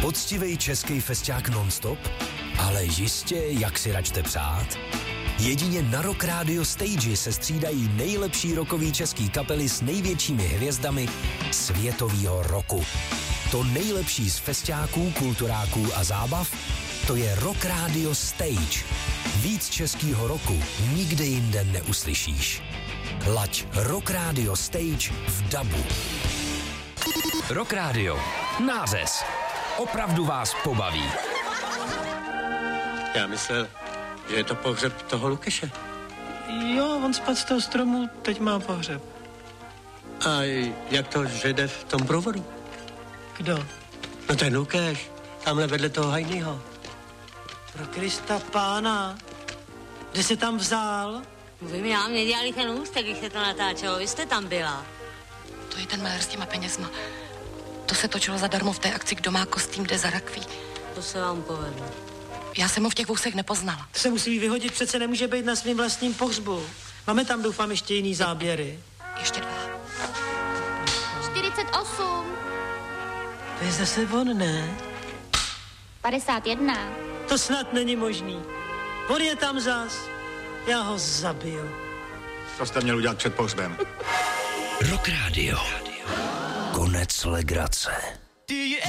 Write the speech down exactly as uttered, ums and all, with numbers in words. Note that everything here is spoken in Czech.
Poctivej český festiák non-stop? Ale jistě, jak si račte přát. Jedině na Rock Radio Stage se střídají nejlepší rockový český kapely s největšími hvězdami světovýho roku. To nejlepší z festiáků, kulturáků a zábav, to je Rock Radio Stage. Víc českýho roku nikde jinde neuslyšíš. Laď Rock Radio Stage v dabu. Rock Radio. Nářez. Opravdu vás pobaví. Já myslel, že je to pohřeb toho Lukeše. Jo, on spadl z toho stromu, teď má pohřeb. A jak to, že jde v tom průvodu? Kdo? No ten Lukeš, tamhle vedle toho Hajnýho. Pro Krista pána. Kde se tam vzal? Vy mi nám nedělali ten ústek, když se to natáčelo, vy jste tam byla. To je ten malér s těma penězma. To se točilo zadarmo v té akci Kdo má kostým, jde za rakví. To se vám povedlo. Já jsem ho v těch vousech nepoznala. To se musí vyhodit, přece nemůže být na svým vlastním pohřbu. Máme tam, doufám, ještě jiný záběry. Ještě dva. čtyřicet osm. To je zase on, ne? padesát jedna. To snad není možný. On je tam zas. Já ho zabiju. Co jste měl udělat před pohřbem? Rock Radio. Konec legrace.